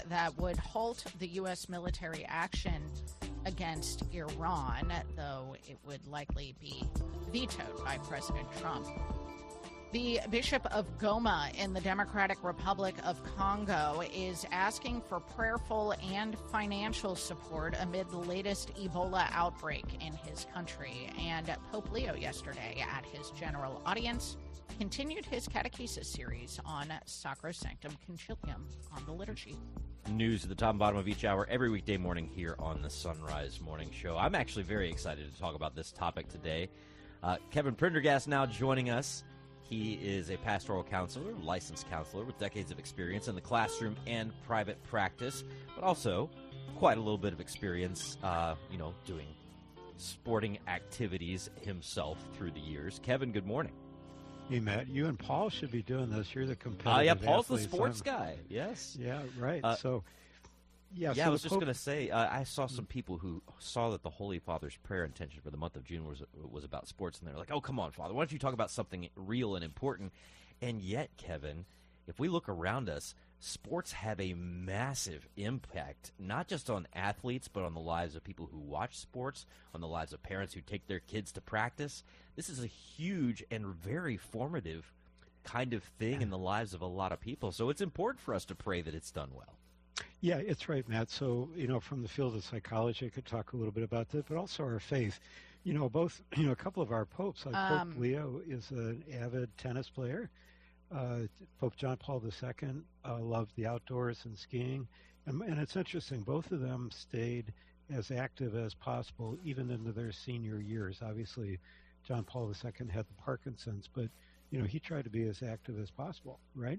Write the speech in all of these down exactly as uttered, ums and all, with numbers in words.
that would halt the U S military action against Iran, though it would likely be vetoed by President Trump. The Bishop of Goma in the Democratic Republic of Congo is asking for prayerful and financial support amid the latest Ebola outbreak in his country. And Pope Leo yesterday at his general audience continued his catechesis series on Sacrosanctum Concilium on the liturgy. News at the top and bottom of each hour every weekday morning here on the Sunrise Morning Show. I'm actually very excited to talk about this topic today. Uh, Kevin Prendergast now joining us. He is a pastoral counselor, licensed counselor with decades of experience in the classroom and private practice, but also quite a little bit of experience, uh, you know, doing sporting activities himself through the years. Kevin, good morning. Hey, Matt, you and Paul should be doing this. You're the competitive uh, yeah, Paul's athletes. the sports I'm, guy, yes. Yeah, right. Uh, so, yeah, yeah so I was the just Pope, going to say, uh, I saw some people who saw that the Holy Father's prayer intention for the month of June was was about sports, and they were like, oh, come on, Father, why don't you talk about something real and important? And yet, Kevin, if we look around us, sports have a massive impact, not just on athletes, but on the lives of people who watch sports, on the lives of parents who take their kids to practice. This is a huge and very formative kind of thing in the lives of a lot of people. So it's important for us to pray that it's done well. Yeah, it's right, Matt. So, you know, from the field of psychology, I could talk a little bit about that, but also our faith. You know, both, you know, a couple of our popes, like Um, Pope Leo is an avid tennis player. Uh, Pope John Paul the Second uh, loved the outdoors and skiing. And, and it's interesting, both of them stayed as active as possible, even into their senior years. Obviously, John Paul the Second had the Parkinson's, but, you know, he tried to be as active as possible, right?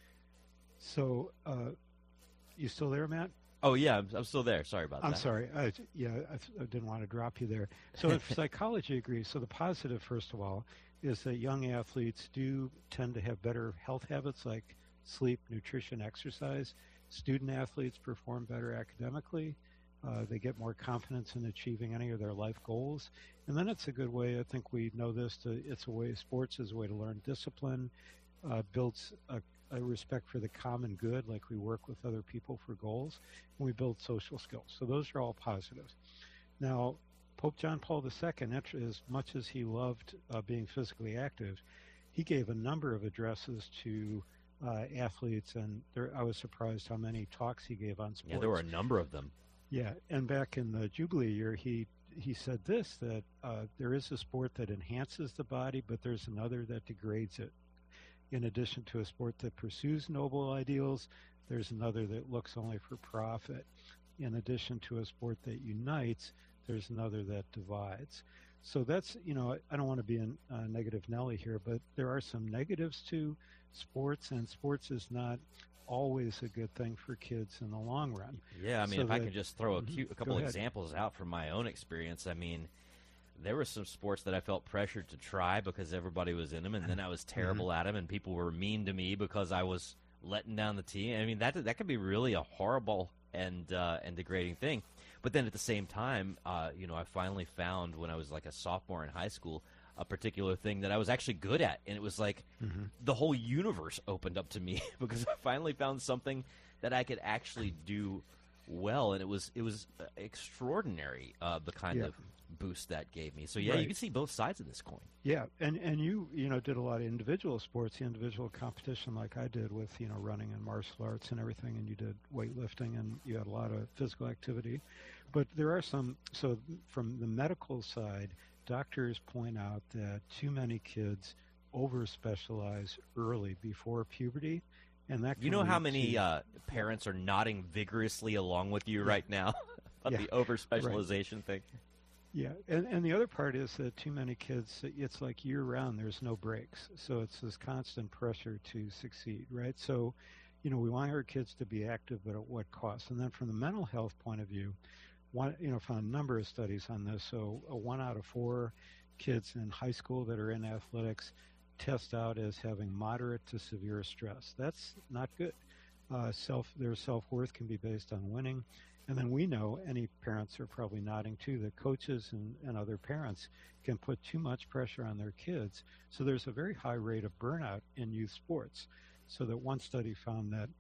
So, uh, you still there, Matt? Oh, yeah, I'm, I'm still there. Sorry about I'm that. sorry. I, yeah, I, I didn't want to drop you there. So if psychology agrees, so the positive, first of all, is that young athletes do tend to have better health habits like sleep, nutrition, exercise. Student athletes perform better academically. Uh, they get more confidence in achieving any of their life goals. And then it's a good way, I think we know this, to, it's a way, sports is a way to learn discipline, uh, builds a a respect for the common good, like we work with other people for goals, and we build social skills. So those are all positives. Now, Pope John Paul the Second, as much as he loved uh, being physically active, he gave a number of addresses to uh, athletes, and there, I was surprised how many talks he gave on sports. Yeah, there were a number of them. Yeah, and back in the Jubilee year, he he said this, that uh, there is a sport that enhances the body, but there's another that degrades it. In addition to a sport that pursues noble ideals, there's another that looks only for profit. In addition to a sport that unites, there's another that divides. So that's, you know, I don't want to be a uh, negative Nelly here, but there are some negatives to sports, and sports is not always a good thing for kids in the long run. Yeah, I mean, so if that, I can just throw a, mm-hmm, cute, a couple examples out from my own experience, I mean, there were some sports that I felt pressured to try because everybody was in them, and then I was terrible mm-hmm. at them, and people were mean to me because I was letting down the team. I mean, that that could be really a horrible and uh, and degrading thing. But then at the same time, uh, you know, I finally found when I was like a sophomore in high school a particular thing that I was actually good at, and it was like mm-hmm. the whole universe opened up to me because I finally found something that I could actually do well, and it was it was extraordinary, uh, the kind yeah. of boost that gave me. So yeah, right. you can see both sides of this coin. Yeah, and and you you know did a lot of individual sports, individual competition like I did with you know running and martial arts and everything, and you did weightlifting and you had a lot of physical activity. But there are some, so from the medical side, doctors point out that too many kids over specialize early before puberty. And that you know how many to, uh, parents are nodding vigorously along with you yeah. right now about yeah. the over specialization right. thing. Yeah, and, and the other part is that too many kids, it's like year-round, there's no breaks. So it's this constant pressure to succeed, right? So, you know, we want our kids to be active, but at what cost? And then from the mental health point of view, one, you know, found a number of studies on this. So a one out of four kids in high school that are in athletics test out as having moderate to severe stress. That's not good. Uh, self, their self-worth can be based on winning. And then we know, any parents are probably nodding too, that coaches and, and other parents can put too much pressure on their kids. So there's a very high rate of burnout in youth sports. So that one study found that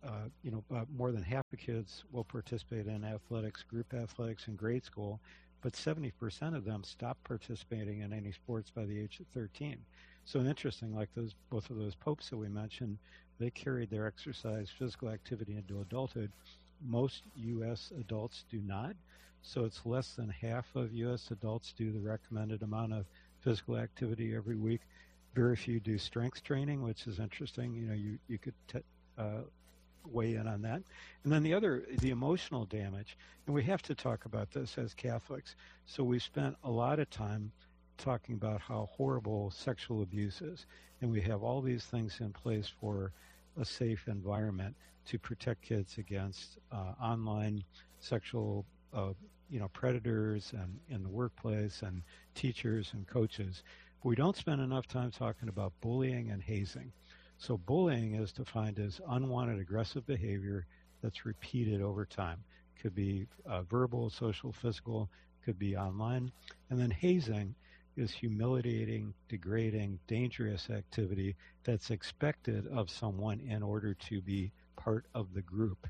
uh, you know, uh, more than half the kids will participate in athletics, group athletics in grade school, but seventy percent of them stop participating in any sports by the age of thirteen. So interesting, like those both of those popes that we mentioned, they carried their exercise, physical activity into adulthood. Most U S adults do not. So it's less than half of U S adults do the recommended amount of physical activity every week. Very few do strength training, which is interesting. You know, you, you could t- uh, weigh in on that. And then the other, the emotional damage, and we have to talk about this as Catholics. So we spent a lot of time talking about how horrible sexual abuse is, and we have all these things in place for a safe environment to protect kids against uh, online sexual uh, you know, predators and in the workplace and teachers and coaches. But we don't spend enough time talking about bullying and hazing. So bullying is defined as unwanted aggressive behavior that's repeated over time. Could be uh, verbal, social, physical, could be online. And then hazing is humiliating, degrading, dangerous activity that's expected of someone in order to be part of the group.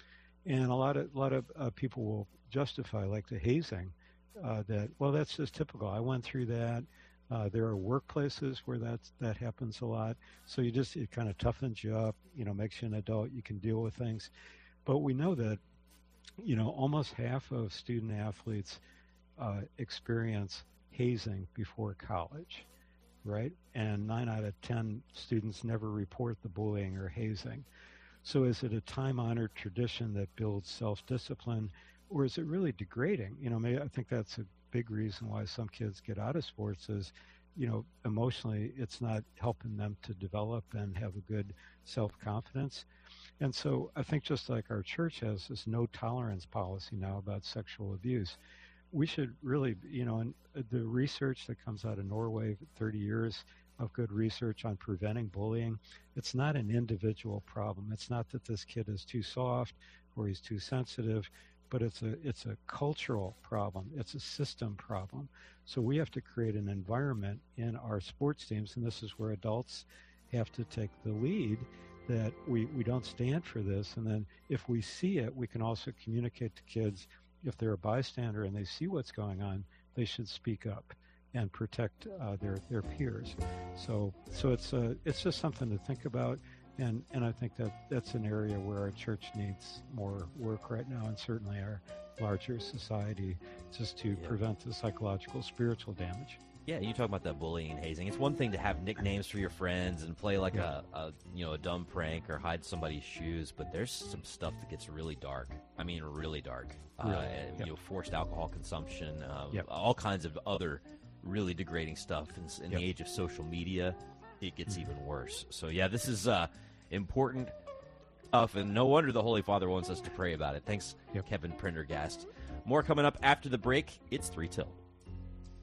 And a lot of a lot of uh, people will justify, like the hazing, uh, that, well, that's just typical. I went through that. Uh, there are workplaces where that's, that happens a lot. So you just, it kind of toughens you up, you know, makes you an adult. You can deal with things. But we know that, you know, almost half of student athletes uh, experience hazing before college, right? And nine out of ten students never report the bullying or hazing. So is it a time-honored tradition that builds self-discipline, or is it really degrading? You know, maybe, I think that's a big reason why some kids get out of sports is, you know, emotionally it's not helping them to develop and have a good self-confidence. And so I think just like our church has this no tolerance policy now about sexual abuse, we should really, you know, and the research that comes out of Norway, thirty years of good research on preventing bullying, it's not an individual problem. It's not that this kid is too soft or he's too sensitive, but it's a it's a cultural problem. It's a system problem. So we have to create an environment in our sports teams, and this is where adults have to take the lead, that we, we don't stand for this. And then if we see it, we can also communicate to kids. If they're a bystander and they see what's going on, they should speak up and protect uh, their their peers. So so it's uh, it's just something to think about, and and I think that that's an area where our church needs more work right now, and certainly our larger society, just to yeah. prevent the psychological, spiritual damage. Yeah, you talk about that bullying and hazing. It's one thing to have nicknames for your friends and play like yeah. a, a you know a dumb prank or hide somebody's shoes, but there's some stuff that gets really dark. I mean, really dark. Really? Uh, Yep. You know, forced alcohol consumption, um, Yep. all kinds of other really degrading stuff. In, in Yep. the age of social media, it gets mm-hmm. even worse. So yeah, this is uh, important stuff, and no wonder the Holy Father wants us to pray about it. Thanks, yep. Kevin Prendergast. More coming up after the break. It's three till.